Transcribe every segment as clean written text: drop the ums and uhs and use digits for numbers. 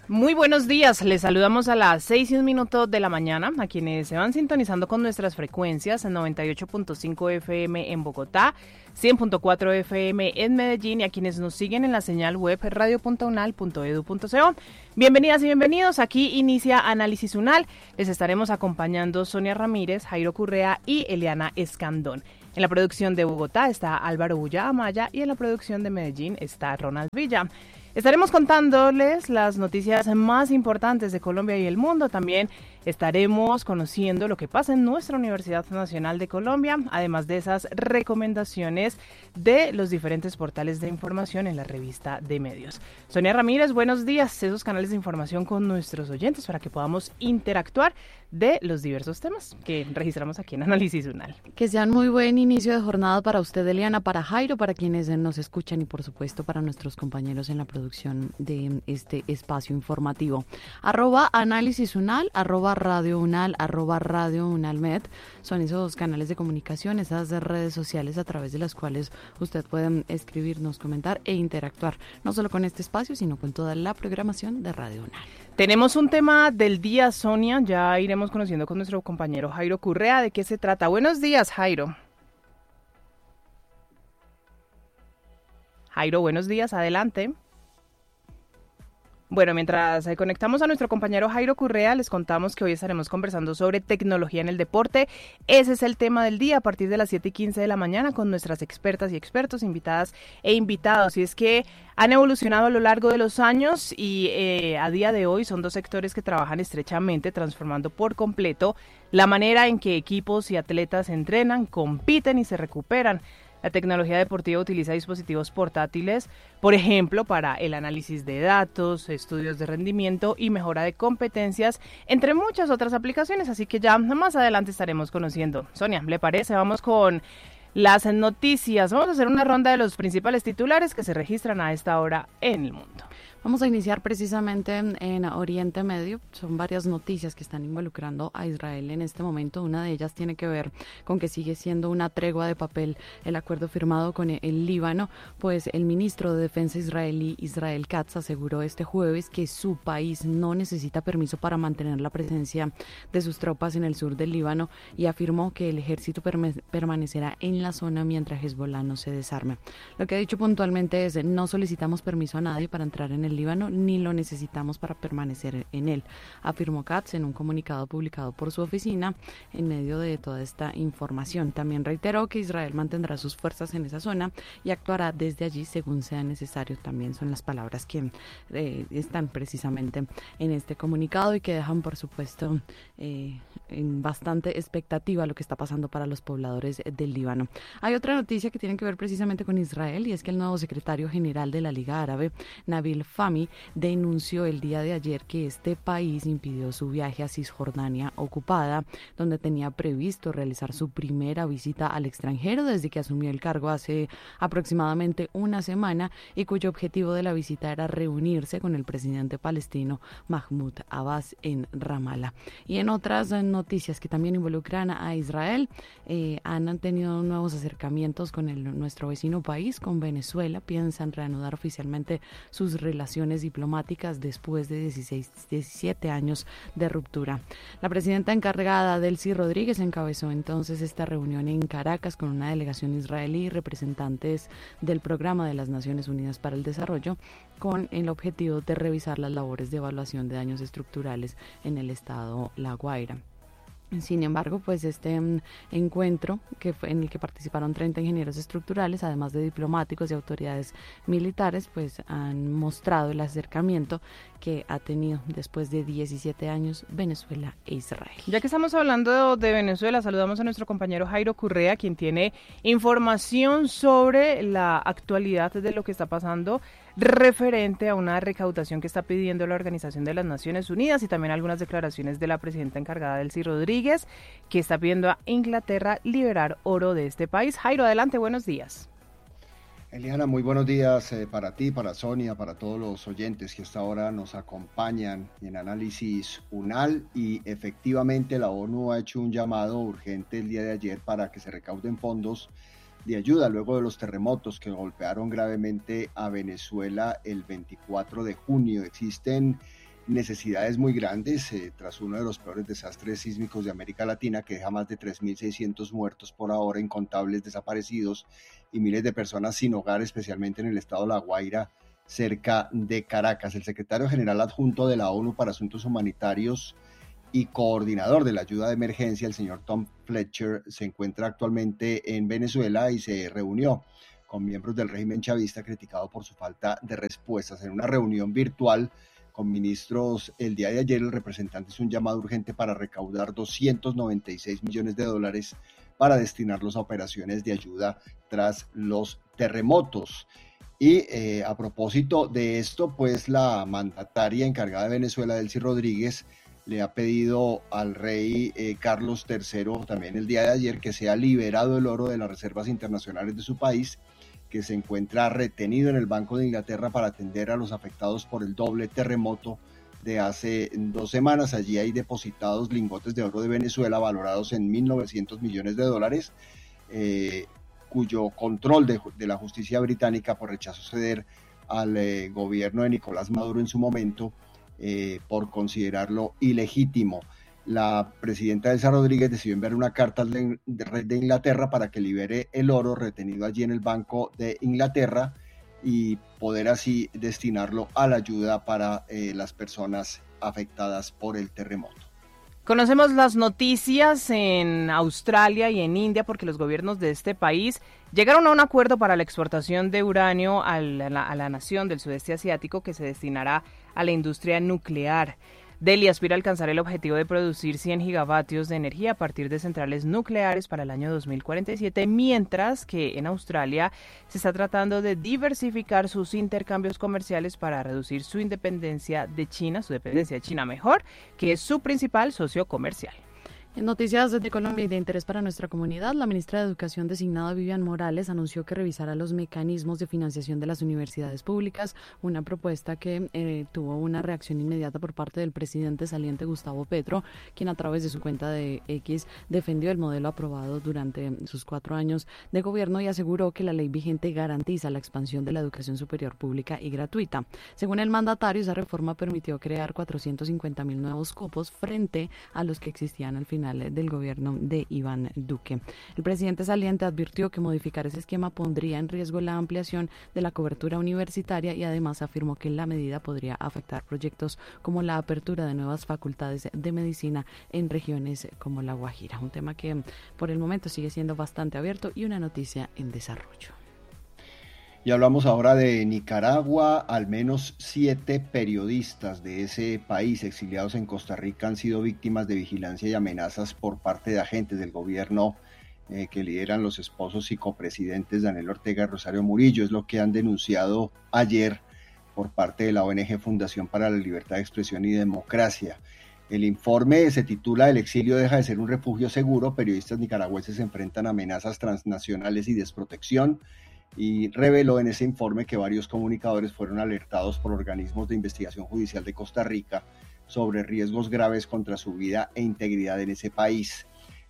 Muy buenos días, les saludamos a las 6:01 de la mañana, a quienes se van sintonizando con nuestras frecuencias en 98.5 FM en Bogotá, 100.4 FM en Medellín y a quienes nos siguen en la señal web radio.unal.edu.co. Bienvenidas y bienvenidos, aquí inicia Análisis UNAL, les estaremos acompañando Sonia Ramírez, Jairo Correa y Eliana Escandón. En la producción de Bogotá está Álvaro Bulla Amaya y en la producción de Medellín está Ronald Villa. Estaremos contándoles las noticias más importantes de Colombia y el mundo. También estaremos conociendo lo que pasa en nuestra Universidad Nacional de Colombia, además de esas recomendaciones de los diferentes portales de información en la revista de medios. Sonia Ramírez, buenos días. Esos canales de información con nuestros oyentes para que podamos interactuar de los diversos temas que registramos aquí en Análisis UNAL. Que sean muy buen inicio de jornada para usted, Eliana, para Jairo, para quienes nos escuchan y por supuesto para nuestros compañeros en la producción de este espacio informativo. @Análisis UNAL, @Radio UNAL, @Radio UNALmed son esos canales de comunicación, esas redes sociales a través de las cuales usted puede escribirnos, comentar e interactuar, no solo con este espacio, sino con toda la programación de Radio UNAL. Tenemos un tema del día, Sonia, ya iremos conociendo con nuestro compañero Jairo Correa de qué se trata. Buenos días, Jairo. Jairo, buenos días, adelante. Bueno, mientras conectamos a nuestro compañero Jairo Correa, les contamos que hoy estaremos conversando sobre tecnología en el deporte. Ese es el tema del día a partir de las 7:15 de la mañana con nuestras expertas y expertos, invitadas e invitados. Y es que han evolucionado a lo largo de los años y a día de hoy son dos sectores que trabajan estrechamente, transformando por completo la manera en que equipos y atletas entrenan, compiten y se recuperan. La tecnología deportiva utiliza dispositivos portátiles, por ejemplo, para el análisis de datos, estudios de rendimiento y mejora de competencias, entre muchas otras aplicaciones, así que ya más adelante estaremos conociendo. Sonia, ¿le parece? Vamos con las noticias. Vamos a hacer una ronda de los principales titulares que se registran a esta hora en el mundo. Vamos a iniciar precisamente en Oriente Medio. Son varias noticias que están involucrando a Israel en este momento. Una de ellas tiene que ver con que sigue siendo una tregua de papel el acuerdo firmado con el Líbano, pues el ministro de Defensa israelí, Israel Katz, aseguró este jueves que su país no necesita permiso para mantener la presencia de sus tropas en el sur del Líbano y afirmó que el ejército permanecerá en la zona mientras Hezbollah no se desarme. Lo que ha dicho puntualmente es: no solicitamos permiso a nadie para entrar en el Líbano, ni lo necesitamos para permanecer en él, afirmó Katz en un comunicado publicado por su oficina en medio de toda esta información. También reiteró que Israel mantendrá sus fuerzas en esa zona y actuará desde allí según sea necesario. También son las palabras que están precisamente en este comunicado y que dejan, por supuesto, en bastante expectativa lo que está pasando para los pobladores del Líbano. Hay otra noticia que tiene que ver precisamente con Israel y es que el nuevo secretario general de la Liga Árabe, Nabil Fahmy, denunció el día de ayer que este país impidió su viaje a Cisjordania ocupada, donde tenía previsto realizar su primera visita al extranjero desde que asumió el cargo hace aproximadamente una semana y cuyo objetivo de la visita era reunirse con el presidente palestino Mahmoud Abbas en Ramallah. Y en otras noticias que también involucran a Israel, han tenido nuevos acercamientos con nuestro vecino país, con Venezuela. Piensan reanudar oficialmente sus relaciones diplomáticas después de 17 años de ruptura. La presidenta encargada, Delcy Rodríguez, encabezó entonces esta reunión en Caracas con una delegación israelí y representantes del Programa de las Naciones Unidas para el Desarrollo, con el objetivo de revisar las labores de evaluación de daños estructurales en el estado La Guaira. Sin embargo, pues este encuentro en el que participaron 30 ingenieros estructurales, además de diplomáticos y autoridades militares, pues han mostrado el acercamiento que ha tenido después de 17 años Venezuela e Israel. Ya que estamos hablando de Venezuela, saludamos a nuestro compañero Jairo Correa, quien tiene información sobre la actualidad de lo que está pasando referente a una recaudación que está pidiendo la Organización de las Naciones Unidas y también algunas declaraciones de la presidenta encargada, Delcy Rodríguez, que está pidiendo a Inglaterra liberar oro de este país. Jairo, adelante, buenos días. Eliana, muy buenos días para ti, para Sonia, para todos los oyentes que hasta ahora nos acompañan en Análisis UNAL. Y efectivamente la ONU ha hecho un llamado urgente el día de ayer para que se recauden fondos de ayuda luego de los terremotos que golpearon gravemente a Venezuela el 24 de junio. Existen necesidades muy grandes tras uno de los peores desastres sísmicos de América Latina, que deja más de 3.600 muertos por ahora, incontables desaparecidos y miles de personas sin hogar, especialmente en el estado de La Guaira, cerca de Caracas. El secretario general adjunto de la ONU para Asuntos Humanitarios y coordinador de la ayuda de emergencia, el señor Tom Fletcher, se encuentra actualmente en Venezuela y se reunió con miembros del régimen chavista criticado por su falta de respuestas. En una reunión virtual con ministros el día de ayer, el representante hizo un llamado urgente para recaudar $296 millones para destinarlos a operaciones de ayuda tras los terremotos. Y a propósito de esto, pues la mandataria encargada de Venezuela, Delcy Rodríguez, le ha pedido al rey Carlos III, también el día de ayer, que sea liberado el oro de las reservas internacionales de su país, que se encuentra retenido en el Banco de Inglaterra para atender a los afectados por el doble terremoto de hace 2 semanas. Allí hay depositados lingotes de oro de Venezuela valorados en $1.900 millones, cuyo control de la justicia británica por rechazó ceder al gobierno de Nicolás Maduro en su momento por considerarlo ilegítimo. La presidenta Delcy Rodríguez decidió enviar una carta al rey de Inglaterra para que libere el oro retenido allí en el Banco de Inglaterra y poder así destinarlo a la ayuda para las personas afectadas por el terremoto. Conocemos las noticias en Australia y en India porque los gobiernos de este país llegaron a un acuerdo para la exportación de uranio a la nación del sudeste asiático que se destinará a la industria nuclear. Delhi aspira a alcanzar el objetivo de producir 100 gigavatios de energía a partir de centrales nucleares para el año 2047, mientras que en Australia se está tratando de diversificar sus intercambios comerciales para reducir su dependencia de China, que es su principal socio comercial. En noticias desde Colombia y de interés para nuestra comunidad, la ministra de Educación designada Vivian Morales anunció que revisará los mecanismos de financiación de las universidades públicas, una propuesta que tuvo una reacción inmediata por parte del presidente saliente Gustavo Petro, quien a través de su cuenta de X defendió el modelo aprobado durante sus 4 años de gobierno y aseguró que la ley vigente garantiza la expansión de la educación superior pública y gratuita. Según el mandatario, esa reforma permitió crear 450,000 nuevos cupos frente a los que existían al final del gobierno de Iván Duque. El presidente saliente advirtió que modificar ese esquema pondría en riesgo la ampliación de la cobertura universitaria y además afirmó que la medida podría afectar proyectos como la apertura de nuevas facultades de medicina en regiones como La Guajira, un tema que por el momento sigue siendo bastante abierto y una noticia en desarrollo. Y hablamos ahora de Nicaragua. Al menos 7 periodistas de ese país exiliados en Costa Rica han sido víctimas de vigilancia y amenazas por parte de agentes del gobierno que lideran los esposos y copresidentes Daniel Ortega y Rosario Murillo. Es lo que han denunciado ayer por parte de la ONG Fundación para la Libertad de Expresión y Democracia. El informe se titula "El exilio deja de ser un refugio seguro. Periodistas nicaragüenses se enfrentan a amenazas transnacionales y desprotección", y reveló en ese informe que varios comunicadores fueron alertados por organismos de investigación judicial de Costa Rica sobre riesgos graves contra su vida e integridad en ese país.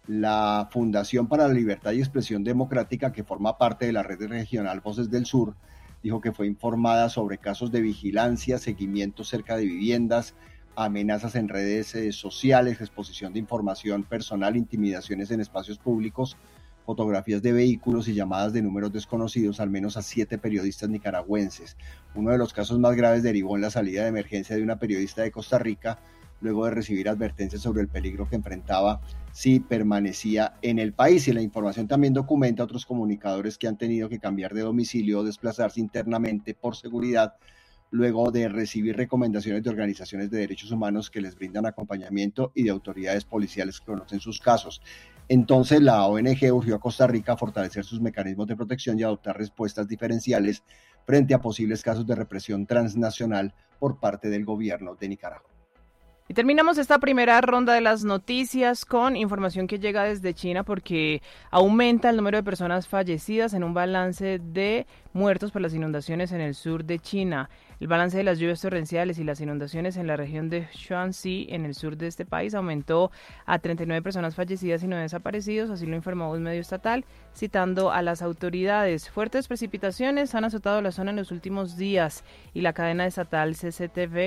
La Fundación para la Libertad y Expresión Democrática, que forma parte de la red regional Voces del Sur, dijo que fue informada sobre casos de vigilancia, seguimiento cerca de viviendas, amenazas en redes sociales, exposición de información personal, intimidaciones en espacios públicos, fotografías de vehículos y llamadas de números desconocidos, al menos a 7 periodistas nicaragüenses. Uno de los casos más graves derivó en la salida de emergencia de una periodista de Costa Rica, luego de recibir advertencias sobre el peligro que enfrentaba si permanecía en el país. Y la información también documenta a otros comunicadores que han tenido que cambiar de domicilio o desplazarse internamente por seguridad, luego de recibir recomendaciones de organizaciones de derechos humanos que les brindan acompañamiento y de autoridades policiales que conocen sus casos. Entonces la ONG urgió a Costa Rica a fortalecer sus mecanismos de protección y adoptar respuestas diferenciales frente a posibles casos de represión transnacional por parte del gobierno de Nicaragua. Y terminamos esta primera ronda de las noticias con información que llega desde China porque aumenta el número de personas fallecidas en un balance de muertos por las inundaciones en el sur de China. El balance de las lluvias torrenciales y las inundaciones en la región de Shuangzi, en el sur de este país, aumentó a 39 personas fallecidas y 9 desaparecidos, así lo informó un medio estatal, citando a las autoridades. Fuertes precipitaciones han azotado la zona en los últimos días y la cadena estatal CCTV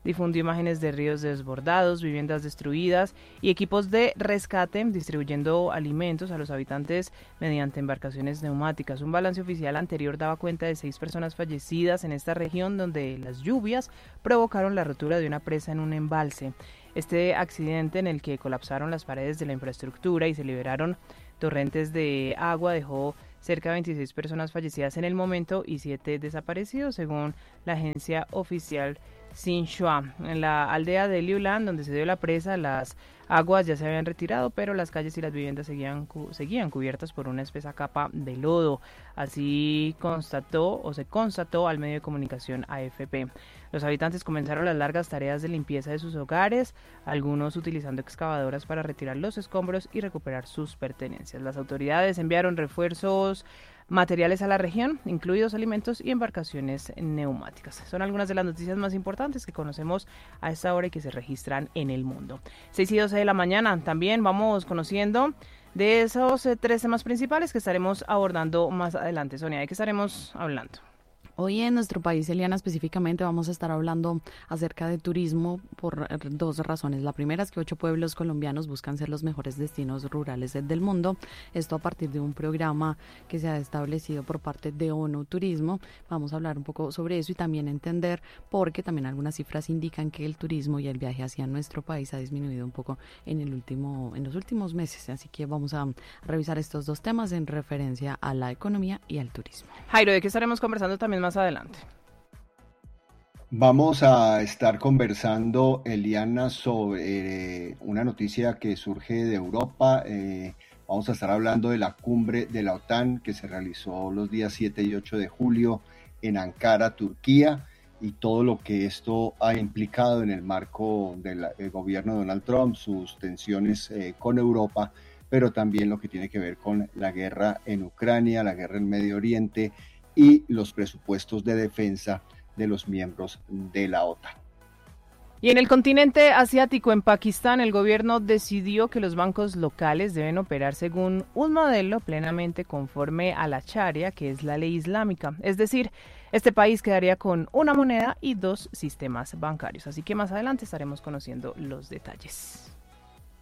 difundió imágenes de ríos desbordados, viviendas destruidas y equipos de rescate distribuyendo alimentos a los habitantes mediante embarcaciones neumáticas. Un balance oficial anterior daba cuenta de 6 personas fallecidas en esta región, donde las lluvias provocaron la rotura de una presa en un embalse. Este accidente, en el que colapsaron las paredes de la infraestructura y se liberaron torrentes de agua, dejó cerca de 26 personas fallecidas en el momento y 7 desaparecidos, según la agencia oficial Xinhua. En la aldea de Liulan, donde se dio la presa, las aguas ya se habían retirado, pero las calles y las viviendas seguían cubiertas por una espesa capa de lodo. Así se constató al medio de comunicación AFP. Los habitantes comenzaron las largas tareas de limpieza de sus hogares, algunos utilizando excavadoras para retirar los escombros y recuperar sus pertenencias. Las autoridades enviaron refuerzos materiales a la región, incluidos alimentos y embarcaciones neumáticas. Son algunas de las noticias más importantes que conocemos a esta hora y que se registran en el mundo. 6:12 de la mañana. También vamos conociendo de esos 3 temas principales que estaremos abordando más adelante. Sonia, ¿de qué estaremos hablando? Hoy en nuestro país, Eliana, específicamente vamos a estar hablando acerca de turismo por 2 razones. La primera es que 8 pueblos colombianos buscan ser los mejores destinos rurales del mundo. Esto a partir de un programa que se ha establecido por parte de ONU Turismo. Vamos a hablar un poco sobre eso y también entender por qué también algunas cifras indican que el turismo y el viaje hacia nuestro país ha disminuido un poco en los últimos meses. Así que vamos a revisar estos 2 temas en referencia a la economía y al turismo. Jairo, ¿de qué estaremos conversando también más adelante? Vamos a estar conversando, Eliana, sobre una noticia que surge de Europa. Vamos a estar hablando de la cumbre de la OTAN que se realizó los días 7 y 8 de julio en Ankara, Turquía, y todo lo que esto ha implicado en el marco del gobierno de Donald Trump, sus tensiones con Europa, pero también lo que tiene que ver con la guerra en Ucrania, la guerra en Medio Oriente y los presupuestos de defensa de los miembros de la OTAN. Y en el continente asiático, en Pakistán, el gobierno decidió que los bancos locales deben operar según un modelo plenamente conforme a la Sharia, que es la ley islámica. Es decir, este país quedaría con una moneda y 2 sistemas bancarios. Así que más adelante estaremos conociendo los detalles.